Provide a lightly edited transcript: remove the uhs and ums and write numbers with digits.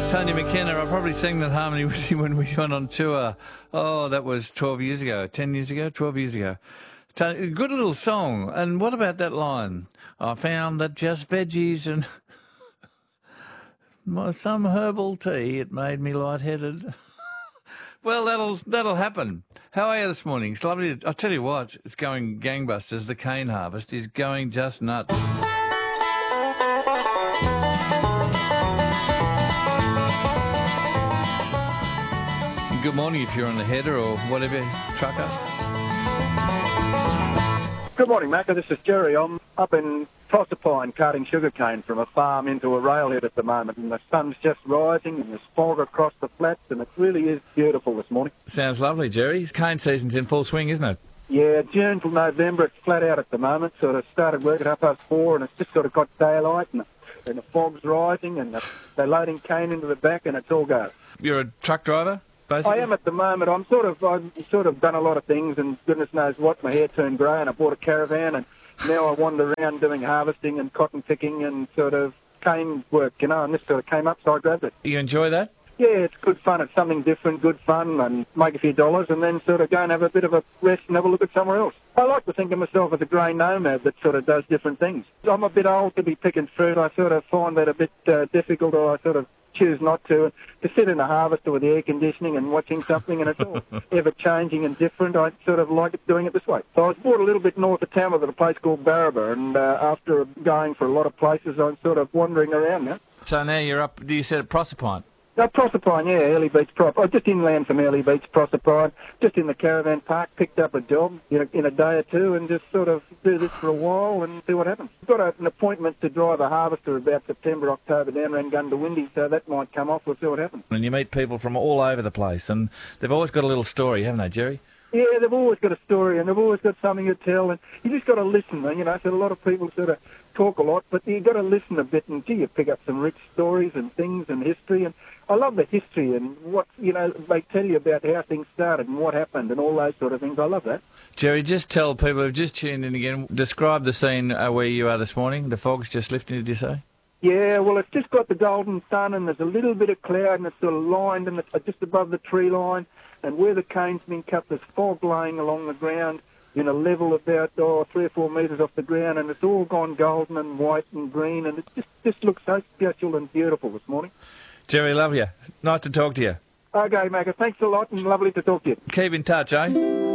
Tony McKenna, I probably sang that harmony with you when we went on tour. Oh, that was 12 years ago, 10 years ago, 12 years ago. Tony, good little song. And what about that line? I found that just veggies and some herbal tea, it made me lightheaded. Well, that'll happen. How are you this morning? It's lovely. I'll tell you what, it's going gangbusters. The cane harvest is going just nuts. Good morning if you're on the header or whatever, trucker. Good morning, Macca. This is Jerry. I'm up in Proserpine carting sugarcane from a farm into a railhead at the moment, and the sun's just rising and there's fog across the flats, and it really is beautiful this morning. Sounds lovely, Jerry. Cane season's in full swing, isn't it? Yeah, June till November, it's flat out at the moment. Sort of started working up past 4, and it's just sort of got daylight, and the fog's rising, and they're loading cane into the back, and it's all go. You're a truck driver? Basically? I am at the moment. I've sort of done a lot of things, and goodness knows what. My hair turned grey, and I bought a caravan, and now I wander around doing harvesting and cotton picking and sort of cane work, you know, and this sort of came up, so I grabbed it. You enjoy that? Yeah, it's good fun. It's something different, good fun, and make a few dollars, and then sort of go and have a bit of a rest and have a look at somewhere else. I like to think of myself as a grey nomad that sort of does different things. I'm a bit old to be picking fruit. I sort of find that a bit difficult, or I sort of choose not to sit in a harvester with the air conditioning and watching something, and it's all ever changing and different. I sort of like doing it this way. So I was brought a little bit north of town with a place called Barraba, and after going for a lot of places, I'm sort of wandering around now. So now you're up, you said at Proserpine? Proserpine, yeah, Early Beach Prop. I just inland from Early Beach, Proserpine, just in the caravan park, picked up a job in a day or two, and just sort of do this for a while and see what happens. I've got an appointment to drive a harvester about September, October down around Gundawindi, so that might come off. We'll see what happens. And you meet people from all over the place, and they've always got a little story, haven't they, Jerry? Yeah, they've always got a story, and they've always got something to tell, and you just got to listen, you know. So a lot of people sort of talk a lot, but you got to listen a bit, and you pick up some rich stories and things and history, and I love the history and what, you know, they tell you about how things started and what happened and all those sort of things. I love that. Jerry, just tell people who've just tuned in again, describe the scene where you are this morning. The fog's just lifting, did you say? Yeah, well, it's just got the golden sun, and there's a little bit of cloud, and it's sort of lined, and it's just above the tree line, and where the cane's been cut, there's fog laying along the ground in a level about 3 or 4 metres off the ground, and it's all gone golden and white and green, and it just looks so special and beautiful this morning. Jerry, love you. Nice to talk to you. Okay, Macca, thanks a lot, and lovely to talk to you. Keep in touch, eh?